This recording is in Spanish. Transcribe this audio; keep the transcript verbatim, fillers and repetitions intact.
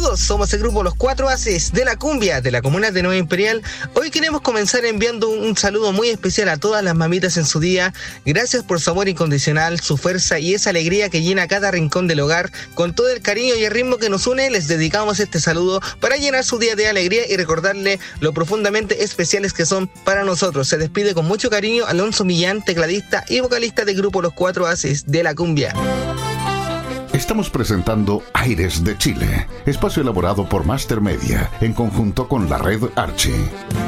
Saludos, somos el grupo Los Cuatro Haces de la Cumbia de la comuna de Nueva Imperial. Hoy queremos comenzar enviando un, un saludo muy especial a todas las mamitas en su día. Gracias por su amor incondicional, su fuerza y esa alegría que llena cada rincón del hogar. Con todo el cariño y el ritmo que nos une, les dedicamos este saludo para llenar su día de alegría y recordarle lo profundamente especiales que son para nosotros. Se despide con mucho cariño Alonso Millán, tecladista y vocalista del grupo Los Cuatro Haces de la Cumbia. Estamos presentando Aires de Chile, espacio elaborado por Master Media en conjunto con la red Archie.